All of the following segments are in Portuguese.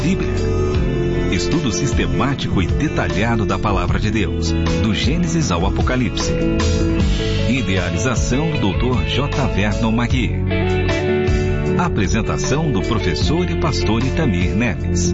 Bíblia. Estudo sistemático e detalhado da Palavra de Deus, do Gênesis ao Apocalipse. Idealização do Dr. J. Vernon Magui. Apresentação do professor e pastor Itamir Neves.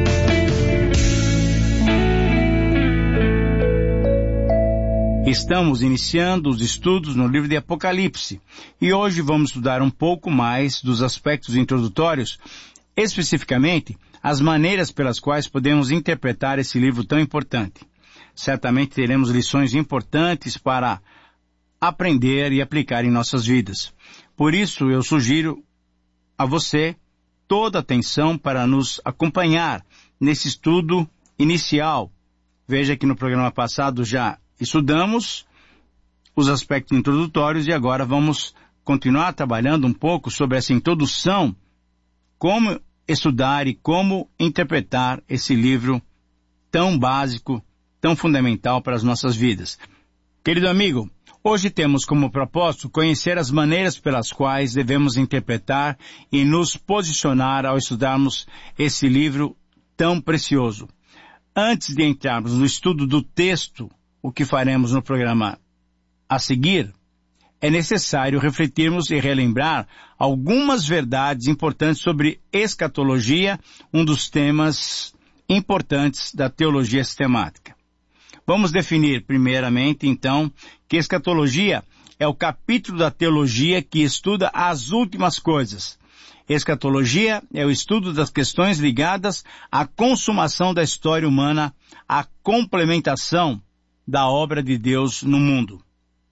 Estamos iniciando os estudos no livro de Apocalipse e hoje vamos estudar um pouco mais dos aspectos introdutórios, especificamente as maneiras pelas quais podemos interpretar esse livro tão importante. Certamente teremos lições importantes para aprender e aplicar em nossas vidas. Por isso eu sugiro a você toda a atenção para nos acompanhar nesse estudo inicial. Veja que no programa passado já estudamos os aspectos introdutórios e agora vamos continuar trabalhando um pouco sobre essa introdução, como estudar e como interpretar esse livro tão básico, tão fundamental para as nossas vidas. Querido amigo, hoje temos como propósito conhecer as maneiras pelas quais devemos interpretar e nos posicionar ao estudarmos esse livro tão precioso. Antes de entrarmos no estudo do texto, o que faremos no programa a seguir, é necessário refletirmos e relembrar algumas verdades importantes sobre escatologia, um dos temas importantes da teologia sistemática. Vamos definir primeiramente, então, que escatologia é o capítulo da teologia que estuda as últimas coisas. Escatologia é o estudo das questões ligadas à consumação da história humana, à complementação da obra de Deus no mundo.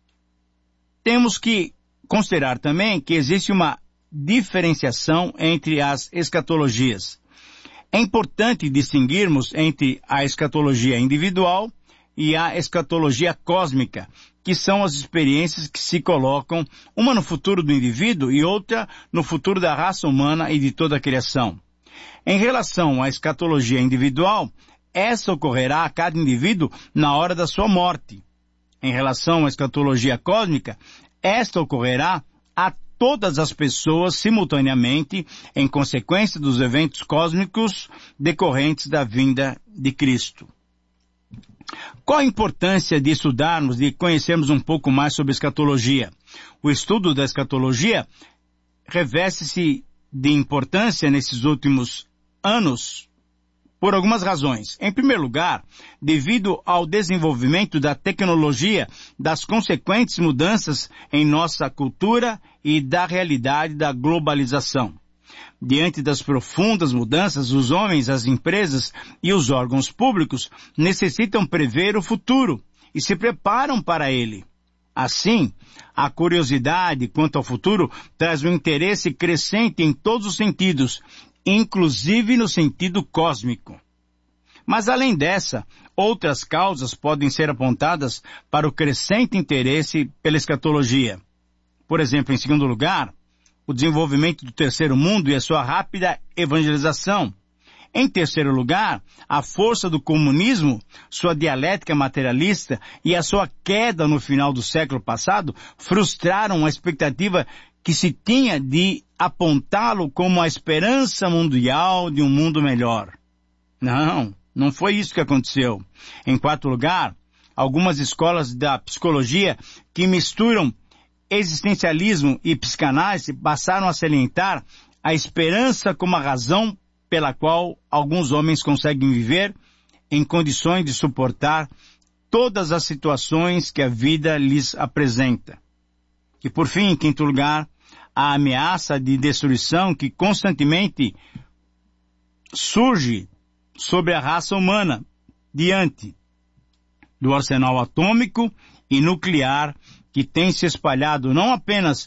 Temos que considerar também que existe uma diferenciação entre as escatologias. É importante distinguirmos entre a escatologia individual e a escatologia cósmica, que são as experiências que se colocam, uma no futuro do indivíduo e outra no futuro da raça humana e de toda a criação. Em relação à escatologia individual, essa ocorrerá a cada indivíduo na hora da sua morte. Em relação à escatologia cósmica, esta ocorrerá a todas as pessoas simultaneamente em consequência dos eventos cósmicos decorrentes da vinda de Cristo. Qual a importância de estudarmos e conhecermos um pouco mais sobre escatologia? O estudo da escatologia reveste-se de importância nesses últimos anos por algumas razões. Em primeiro lugar, devido ao desenvolvimento da tecnologia, das consequentes mudanças em nossa cultura e da realidade da globalização. Diante das profundas mudanças, os homens, as empresas e os órgãos públicos necessitam prever o futuro e se preparam para ele. Assim, a curiosidade quanto ao futuro traz um interesse crescente em todos os sentidos, inclusive no sentido cósmico. Mas além dessa, outras causas podem ser apontadas para o crescente interesse pela escatologia. Por exemplo, em segundo lugar, o desenvolvimento do terceiro mundo e a sua rápida evangelização. Em terceiro lugar, a força do comunismo, sua dialética materialista e a sua queda no final do século passado frustraram a expectativa que se tinha de apontá-lo como a esperança mundial de um mundo melhor. Não foi isso que aconteceu. Em quarto lugar, algumas escolas da psicologia que misturam existencialismo e psicanálise passaram a salientar a esperança como a razão pela qual alguns homens conseguem viver em condições de suportar todas as situações que a vida lhes apresenta. E por fim, em quinto lugar, a ameaça de destruição que constantemente surge sobre a raça humana diante do arsenal atômico e nuclear que tem se espalhado não apenas